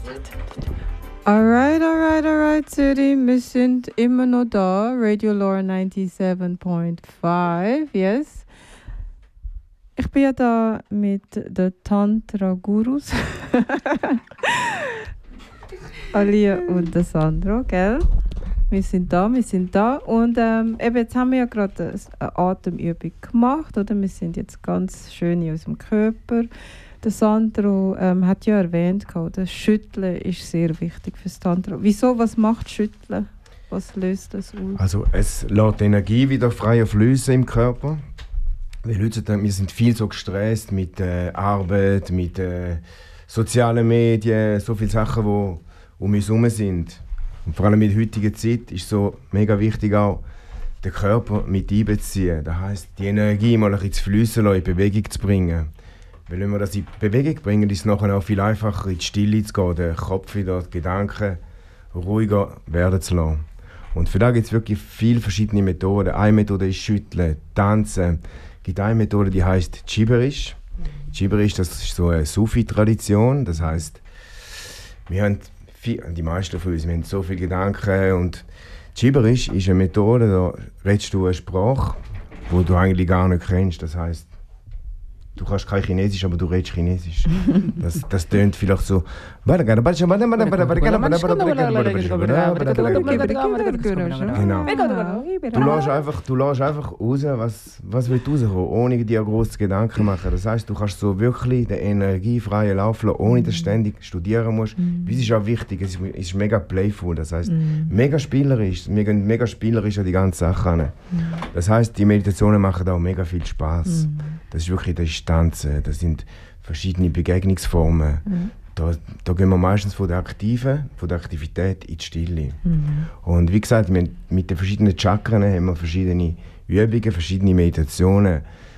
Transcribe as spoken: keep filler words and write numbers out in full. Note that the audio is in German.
Alright, alright, alright, Zürich. Wir sind immer noch da. Radio Lore neunundneunzig Komma fünf, yes. Ich bin ja da mit den Tantra-Gurus. Alia und der Sandro, gell? Wir sind da, wir sind da. Und ähm, eben jetzt haben wir ja gerade eine Atemübung gemacht, oder? Wir sind jetzt ganz schön in unserem Körper. Der Sandro ähm, hat ja erwähnt, das Schütteln ist sehr wichtig für das Tantra. Wieso? Was macht Schütteln? Was löst das aus? Also es lässt die Energie wieder frei fließen im Körper. Weil heutzutage, wir sind viel so gestresst mit äh, Arbeit, mit äh, sozialen Medien, so viele Sachen, die um uns herum sind. Und vor allem in der heutigen Zeit ist so mega wichtig auch, den Körper mit einbeziehen. Das heisst, die Energie mal ein bisschen zu fließen lassen, in Bewegung zu bringen. Weil wenn wir das in Bewegung bringen, ist es nachher auch viel einfacher, in die Stille zu gehen, den Kopf wieder, die Gedanken ruhiger werden zu lassen. Und für das gibt es wirklich viele verschiedene Methoden. Eine Methode ist Schütteln, Tanzen. Es gibt eine Methode, die heisst Gibberish. Gibberish, das ist so eine Sufi-Tradition. Das heisst, wir haben viel, die meisten von uns, wir haben so viele Gedanken. Und Gibberish ist eine Methode, da redest du eine Sprache, die du eigentlich gar nicht kennst. Das heisst, du kannst kein Chinesisch, aber du redest Chinesisch. Das, das tönt vielleicht so. Genau. Du, lässt einfach, du lässt einfach raus, was, was will rauskommen, ohne dir grosse Gedanken zu machen. Das heisst, du kannst so wirklich den energiefreien Lauf lassen, ohne dass du ständig studieren musst. Es ist auch wichtig, es ist, es ist mega playful, das heisst, mega spielerisch. Wir gehen mega spielerisch an die ganze Sache an. Das heisst, die Meditationen machen auch mega viel Spass. Das ist wirklich das Tanzen, das sind verschiedene Begegnungsformen. Mhm. Da, da gehen wir meistens von der Aktiven, von der Aktivität in die Stille. Mhm. Und wie gesagt, wir, mit den verschiedenen Chakren haben wir verschiedene Übungen, verschiedene Meditationen.